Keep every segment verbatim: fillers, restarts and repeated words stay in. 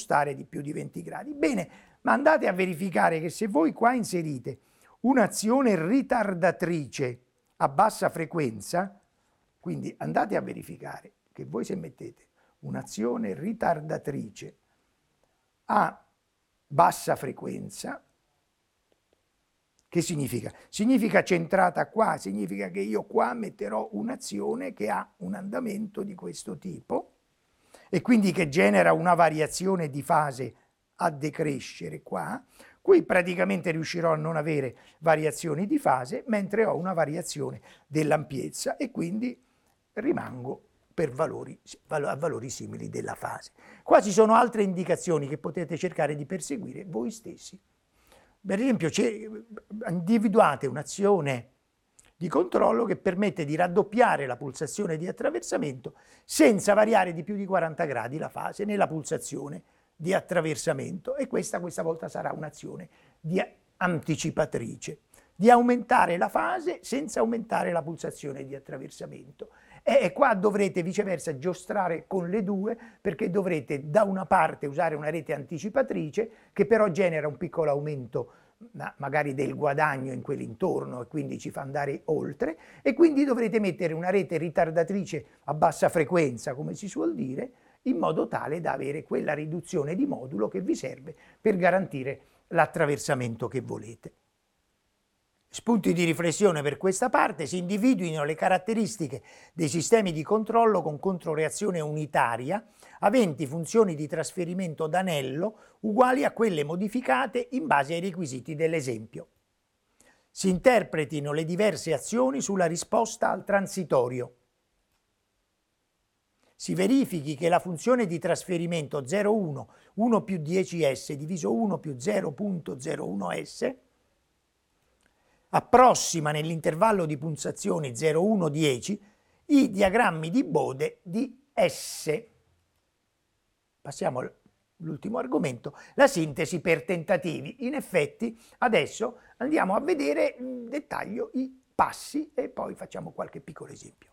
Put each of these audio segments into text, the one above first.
spostare di più di venti gradi. Bene, ma andate a verificare che se voi qua inserite un'azione ritardatrice a bassa frequenza, quindi andate a verificare che voi se mettete un'azione ritardatrice a bassa frequenza, che significa? Significa centrata qua, significa che io qua metterò un'azione che ha un andamento di questo tipo e quindi che genera una variazione di fase a decrescere qua. Qui praticamente riuscirò a non avere variazioni di fase, mentre ho una variazione dell'ampiezza e quindi rimango per valori, a valori simili della fase. Qua ci sono altre indicazioni che potete cercare di perseguire voi stessi. Per esempio, individuate un'azione di controllo che permette di raddoppiare la pulsazione di attraversamento senza variare di più di quaranta gradi la fase nella pulsazione di attraversamento, e questa questa volta sarà un'azione di anticipatrice, di aumentare la fase senza aumentare la pulsazione di attraversamento. E qua dovrete viceversa giostrare con le due, perché dovrete da una parte usare una rete anticipatrice che però genera un piccolo aumento magari del guadagno in quell'intorno e quindi ci fa andare oltre, e quindi dovrete mettere una rete ritardatrice a bassa frequenza, come si suol dire, in modo tale da avere quella riduzione di modulo che vi serve per garantire l'attraversamento che volete. Spunti di riflessione per questa parte: si individuino le caratteristiche dei sistemi di controllo con controreazione unitaria aventi funzioni di trasferimento d'anello uguali a quelle modificate in base ai requisiti dell'esempio. Si interpretino le diverse azioni sulla risposta al transitorio. Si verifichi che la funzione di trasferimento zero uno uno più dieci S diviso uno più zero virgola zero uno S approssima nell'intervallo di pulsazioni zero uno dieci i diagrammi di Bode di S. Passiamo all'ultimo argomento, la sintesi per tentativi. In effetti adesso andiamo a vedere in dettaglio i passi e poi facciamo qualche piccolo esempio.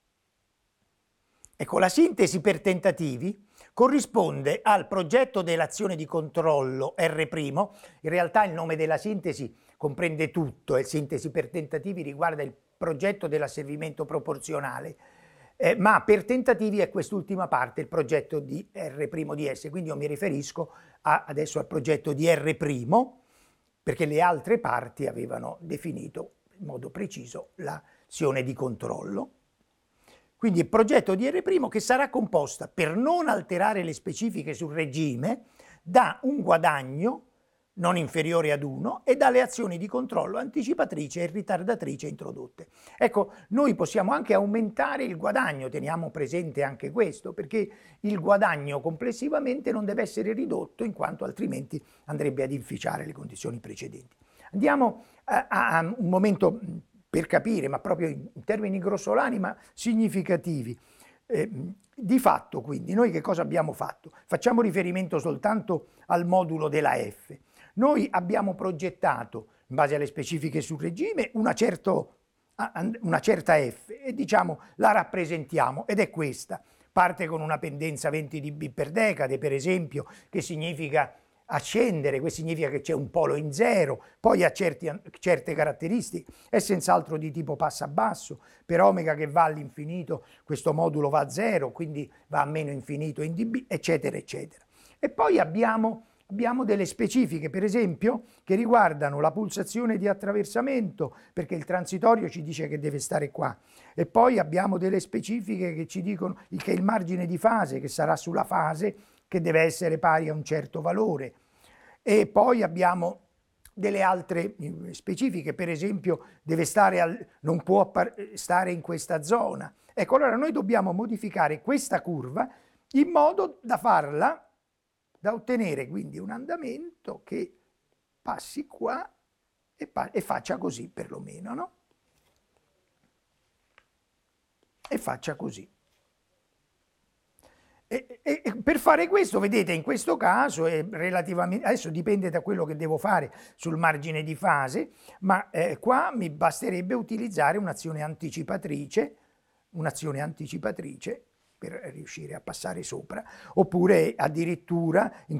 Ecco, la sintesi per tentativi corrisponde al progetto dell'azione di controllo R'. In realtà il nome della sintesi comprende tutto, e sintesi per tentativi riguarda il progetto dell'asservimento proporzionale, eh, ma per tentativi è quest'ultima parte, il progetto di R' di S, quindi io mi riferisco a, adesso al progetto di R', perché le altre parti avevano definito in modo preciso l'azione di controllo. Quindi il progetto di R' che sarà composta, per non alterare le specifiche sul regime, da un guadagno non inferiore ad uno e dalle azioni di controllo anticipatrice e ritardatrice introdotte. Ecco, noi possiamo anche aumentare il guadagno, teniamo presente anche questo, perché il guadagno complessivamente non deve essere ridotto, in quanto altrimenti andrebbe ad inficiare le condizioni precedenti. Andiamo a, a un momento per capire, ma proprio in termini grossolani ma significativi. Eh, di fatto, quindi, noi che cosa abbiamo fatto? Facciamo riferimento soltanto al modulo della F. Noi abbiamo progettato, in base alle specifiche sul regime, una, certo, una certa F e diciamo la rappresentiamo, ed è questa. Parte con una pendenza venti dB per decade, per esempio, che significa ascendere, questo significa che c'è un polo in zero, poi ha certi, certe caratteristiche, è senz'altro di tipo passa-basso, per omega che va all'infinito questo modulo va a zero, quindi va a meno infinito in dB, eccetera, eccetera. E poi abbiamo, abbiamo delle specifiche, per esempio, che riguardano la pulsazione di attraversamento, perché il transitorio ci dice che deve stare qua, e poi abbiamo delle specifiche che ci dicono che il margine di fase, che sarà sulla fase, che deve essere pari a un certo valore. E poi abbiamo delle altre specifiche, per esempio deve stare al, non può stare in questa zona. Ecco, allora noi dobbiamo modificare questa curva in modo da farla, da ottenere quindi un andamento che passi qua e, pa e faccia così perlomeno, no? E faccia così. E, e, e per fare questo, vedete, in questo caso è relativamente, adesso dipende da quello che devo fare sul margine di fase, ma eh, qua mi basterebbe utilizzare un'azione anticipatrice, un'azione anticipatrice per riuscire a passare sopra, oppure addirittura in